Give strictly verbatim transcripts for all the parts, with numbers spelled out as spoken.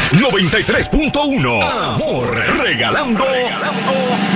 noventa y tres punto uno. Amor, regalando, regalando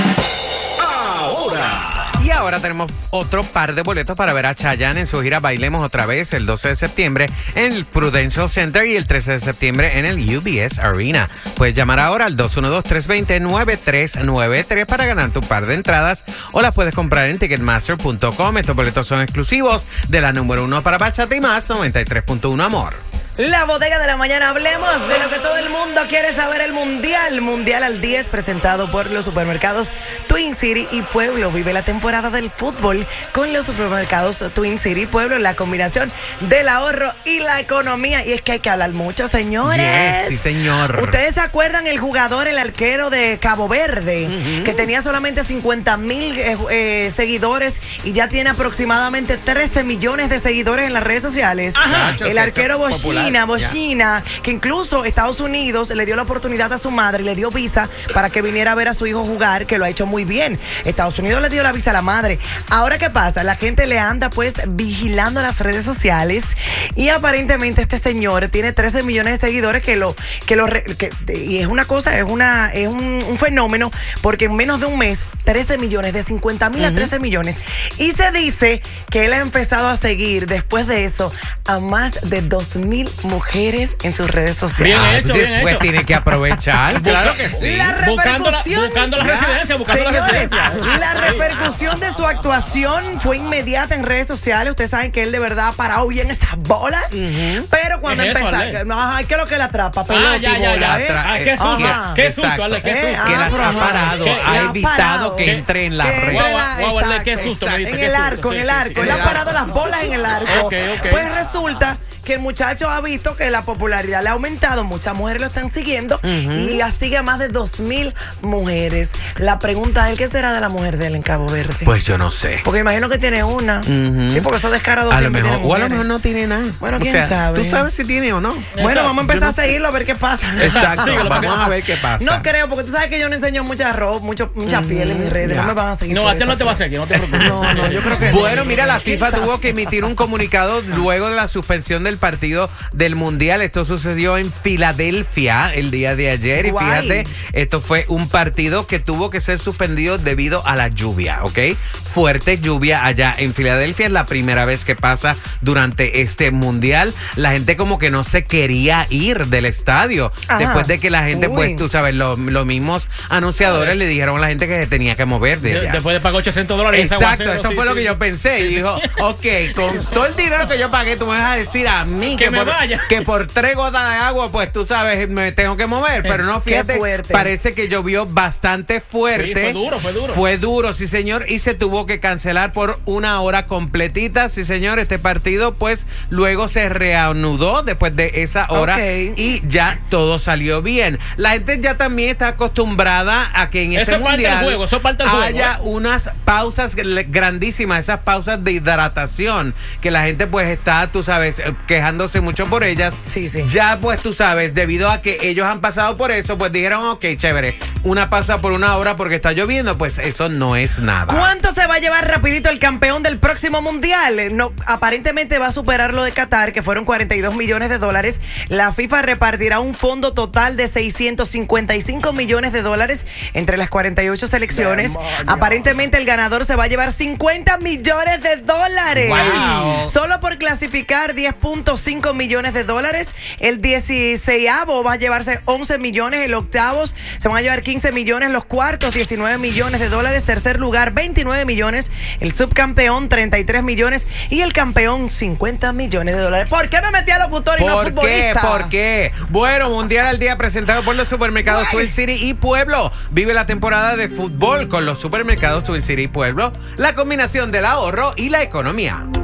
ahora. Y ahora tenemos otro par de boletos para ver a Chayanne en su gira Bailemos Otra Vez el doce de septiembre en el Prudential Center y el trece de septiembre en el U B S Arena. Puedes llamar ahora al dos uno dos, tres dos cero, nueve tres nueve tres para ganar tu par de entradas o las puedes comprar en ticketmaster punto com. Estos boletos son exclusivos de la número uno para Bachata y Más, noventa y tres punto uno Amor. La bodega de la mañana, hablemos de lo que todo el mundo quiere saber, el Mundial. Mundial al diez, presentado por los supermercados Twin City y Pueblo. Vive la temporada del fútbol con los supermercados Twin City y Pueblo, la combinación del ahorro y la economía. Y es que hay que hablar mucho, señores. Yes, sí, señor. ¿Ustedes se acuerdan el jugador, el arquero de Cabo Verde, uh-huh. que tenía solamente cincuenta mil eh, eh, seguidores y ya tiene aproximadamente trece millones de seguidores en las redes sociales? Ajá. El arquero Bochina. Bochina, yeah. que incluso Estados Unidos le dio la oportunidad a su madre, le dio visa para que viniera a ver a su hijo jugar, que lo ha hecho muy bien. Estados Unidos le dio la visa a la madre. Ahora, ¿qué pasa? La gente le anda pues vigilando las redes sociales y aparentemente este señor tiene trece millones de seguidores que lo, que lo, que, y es una cosa, es una, es un, un fenómeno, porque en menos de un mes trece millones, de cincuenta mil uh-huh. a trece millones. Y se dice que él ha empezado a seguir después de eso a más de dos mil mujeres en sus redes sociales. Bien ah, hecho, bien pues hecho. tiene que aprovechar. Claro que sí. La repercusión, buscando la, buscando la residencia, buscando señores, la residencia. La repercusión de su actuación fue inmediata en redes sociales. Ustedes saben que él de verdad ha parado bien esas bolas. Uh-huh. Pero cuando empezaron, no, ¿qué es lo que la atrapa? Ah, ya, ya, ya. ¿eh? Ah, qué susto, qué susto, Ale, qué susto. Que la ha parado, ha evitado que entre en la red. Qué susto. En el arco, en el arco. Él ha parado las bolas en el arco. Pues resulta que el muchacho ha visto que la popularidad le ha aumentado, muchas mujeres lo están siguiendo uh-huh. y ya sigue a más de dos mil mujeres. La pregunta es, ¿qué será de la mujer de él en Cabo Verde? Pues yo no sé. Porque imagino que tiene una. Uh-huh. Sí, porque eso descarado a lo mejor, o a lo mejor no tiene nada. Bueno, quién o sea, sabe. ¿Tú sabes si tiene o no? Bueno, Exacto. vamos a empezar no a seguirlo a ver qué pasa. Exacto, sí, vamos a ver qué pasa. No creo, porque tú sabes que yo no enseño mucha ropa, mucho, mucha uh-huh. piel en mis redes, ya. No me van a seguir. No, a ti no te va a seguir, no te preocupes. No, no, yo creo que Bueno, no. mira, la FIFA tuvo que emitir un comunicado luego de la suspensión del partido del Mundial. Esto sucedió en Filadelfia el día de ayer. Y Guay. fíjate, esto fue un partido que tuvo que ser suspendido debido a la lluvia, ¿ok? Fuerte lluvia allá en Filadelfia. Es la primera vez que pasa durante este Mundial. La gente como que no se quería ir del estadio. Ajá. Después de que la gente, Uy. pues, tú sabes, los, los mismos anunciadores le dijeron a la gente que se tenía que mover de allá. Después de pagar ochocientos dólares. Exacto, eso sí, fue sí. lo que yo pensé. Y dijo, ok, con todo el dinero que yo pagué, tú me vas a decir a mí que, que, me por, vaya. que por tres gotas de agua, pues tú sabes, me tengo que mover. Pero no, fíjate, parece que llovió bastante fuerte. Sí, fue duro, fue duro. Fue duro, sí, señor, y se tuvo que cancelar por una hora completita, sí, señor. Este partido, pues, luego se reanudó después de esa hora okay. y ya todo salió bien. La gente ya también está acostumbrada a que en eso este parte mundial del juego, eso parte del haya juego, ¿eh? unas pausas grandísimas, esas pausas de hidratación, que la gente pues está, tú sabes, quejándose mucho por ellas. Sí, sí. Ya pues tú sabes, debido a que ellos han pasado por eso, pues dijeron, ok, chévere, una pausa por una hora porque está lloviendo, pues eso no es nada. ¿Cuánto se va a llevar rapidito el campeón del próximo mundial? No, aparentemente va a superar lo de Qatar, que fueron cuarenta y dos millones de dólares. La FIFA repartirá un fondo total de seiscientos cincuenta y cinco millones de dólares entre las cuarenta y ocho selecciones. Demonios. Aparentemente el ganador se va a llevar cincuenta millones de dólares. Wow. Solo por clasificar diez punto cinco millones de dólares. El dieciseisavo va a llevarse once millones. El octavo se van a llevar quince millones. Los cuartos, diecinueve millones de dólares. Tercer lugar, veintinueve millones. El subcampeón, treinta y tres millones. Y el campeón, cincuenta millones de dólares. ¿Por qué me metí a locutor y no futbolista? ¿Por qué? ¿Por qué? Bueno, Mundial al Día presentado por los supermercados Twin City y Pueblo. Vive la temporada de fútbol con los supermercados Twin City y Pueblo. La combinación del ahorro y la economía.